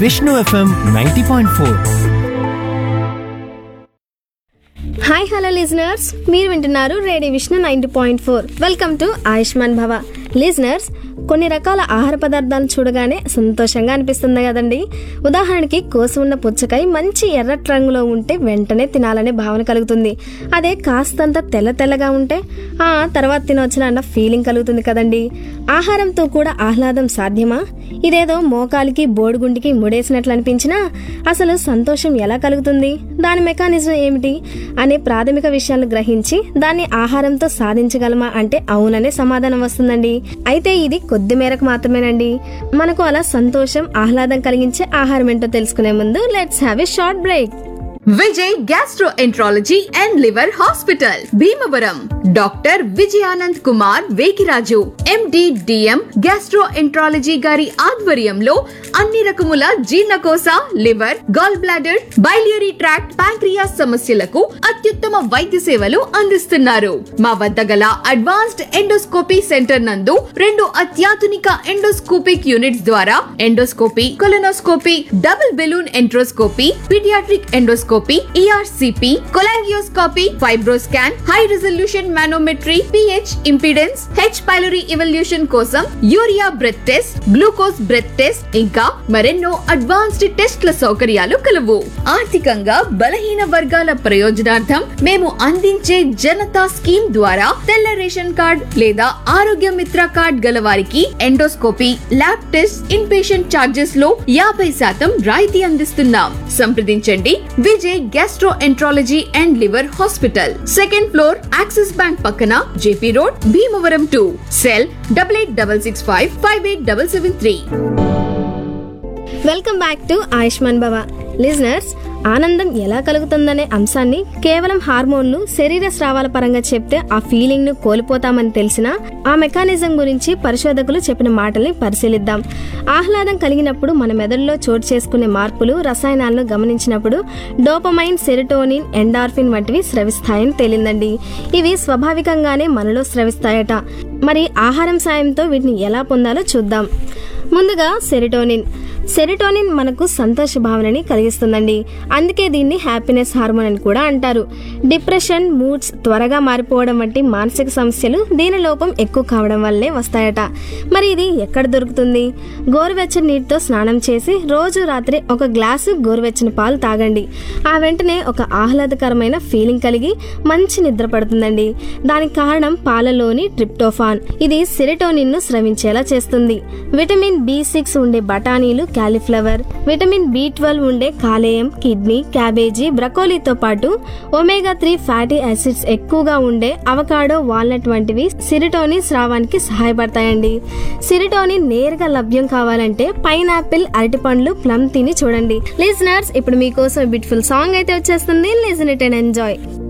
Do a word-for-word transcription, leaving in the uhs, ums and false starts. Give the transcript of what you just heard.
Vishnu FM ninety point four. Hi hello listeners, మీరు వింటున్నారు radio Vishnu ninety point four. Welcome to Ayushman భవ. Listeners, కొన్ని రకాల ఆహార పదార్థాలు చూడగానే సంతోషంగా అనిపిస్తుంది కదండి. ఉదాహరణకి కోసి ఉన్న పుచ్చకాయ మంచి ఎర్రటి రంగులో ఉంటే వెంటనే తినాలనే భావన కలుగుతుంది. అదే కాస్తంత తెల్ల తెల్లగా ఉంటే ఆ తర్వాత తినవచ్చున అన్న ఫీలింగ్ కలుగుతుంది కదండి. ఆహారంతో కూడా ఆహ్లాదం సాధ్యమా? ఇదేదో మోకాలికి బోడిగుండికి ముడేసినట్లు అనిపించినా అసలు సంతోషం ఎలా కలుగుతుంది, దాని మెకానిజం ఏమిటి అనే ప్రాథమిక విషయాలను గ్రహించి దాన్ని ఆహారంతో సాధించగలమా అంటే అవుననే సమాధానం వస్తుందండి. అయితే ఇది కొద్ది మేరకు మాత్రమేనండి. మనకు అలా సంతోషం ఆహ్లాదం కలిగించే ఆహారం ఏంటో తెలుసుకునే ముందు let's have a short break. Vijay gastroenterology and liver hospital Bhimavaram. Doctor Vijayanand Kumar Vekiraju MD DM gastroenterology గారి ఆధ్వర్యంలో అన్ని రకముల జీర్ణకోశ, liver, gall bladder, biliary tract, pancreas సమస్యలకు అత్యుత్తమ వైద్య సేవలు అందిస్తున్నారు. మా వద్ద గల అడ్వాన్స్డ్ ఎండోస్కోపీ సెంటర్ నందు రెండు అత్యాధునిక ఎండోస్కోపిక్ యూనిట్స్ ద్వారా endoscopy, colonoscopy, double balloon enteroscopy, paediatric endoscopy, ERCP, cholangioscopy, FibroScan, high resolution manometry, pH impedance, H pylori evolution కోసం urea breath test, glucose breath test, ఇంకా మరెన్నో అడ్వాన్స్డ్ టెస్ట్ల సౌకర్యాలు కలవు. ఆర్థికంగా బలహీన వర్గాల ప్రయోజనార్థం మేము అందించే జనతా స్కీమ్ ద్వారా తెల్ల రేషన్ కార్డ్ లేదా ఆరోగ్య మిత్ర కార్డ్ గల వారికి endoscopy, lab test, in patient charges లో యాభై శాతం రాయితీ అందిస్తున్నాం. సంప్రదించండి Vijay gastroenterology and liver hospital, second floor, axis bank పక్కన, JP road, Bhimavaram two. Cell double eight double six five five eight double seven three. Welcome back to Ayushman భవ. Listeners, ఆనందం ఎలా కలుగుతుందనే అంశాన్ని కేవలం హార్మోన్లు, శరీర స్రావాల పరంగా చెప్తే ఆ ఫీలింగ్ ను కోల్పోతామని తెలిసినా ఆ మెకానిజం గురించి పరిశోధకులు చెప్పిన మాటల్ని పరిశీలిద్దాం. ఆహ్లాదం కలిగినప్పుడు మన మెదడులో చోటు చేసుకునే మార్పులు, రసాయనాలను గమనించినప్పుడు డోపమైన్, సెరోటోనిన్, ఎండార్ఫిన్ వంటివి స్రవిస్తాయని తేలిందండి. ఇవి స్వాభావికంగానే మనలో స్రవిస్తాయట. మరి ఆహారం సాయంతో వీటిని ఎలా పొందాలో చూద్దాం. ముందుగా సెరోటోనిన్. సెరోటోనిన్ మనకు సంతోష భావనని కలిగిస్తుందండి. అందుకే దీన్ని హ్యాపీనెస్ హార్మోన్ అని కూడా అంటారు. డిప్రెషన్, మూడ్స్ త్వరగా మారిపోవడం వంటి మానసిక సమస్యలు దీని లోపం ఎక్కువ కావడం వల్లే వస్తాయట. మరి ఇది ఎక్కడ దొరుకుతుంది? గోరువెచ్చని నీటితో స్నానం చేసి రోజు రాత్రి ఒక గ్లాసు గోరువెచ్చని పాలు తాగండి. ఆ వెంటనే ఒక ఆహ్లాదకరమైన ఫీలింగ్ కలిగి మంచి నిద్ర పడుతుందండి. దానికి కారణం పాలలోని ట్రిప్టోఫాన్. ఇది సెరోటోనిన్ ను స్రవించేలా చేస్తుంది. విటమిన్ బి సిక్స్ ఉండే బఠానీలు, క్యాలీఫ్లవర్, విటమిన్ బి ట్వెల్వ్ ఉండే కాలేయం, కిడ్నీ, క్యాబేజీ, బ్రకోలీతో పాటు ఒమేగా త్రీ ఫ్యాటీ యాసిడ్స్ ఎక్కువగా ఉండే అవకాడో, వాల్నట్ వంటివి సెరోటోనిన్ స్రావానికి సహాయపడతాయండి. సెరోటోనిన్ నేరుగా లభ్యం కావాలంటే పైనాపిల్, అరటిపండ్లు, ప్లమ్ తిని చూడండి. లిజనర్స్, ఇప్పుడు మీకోసం బ్యూటిఫుల్ సాంగ్ అయితే వచ్చేస్తుంది. Listen it and enjoy.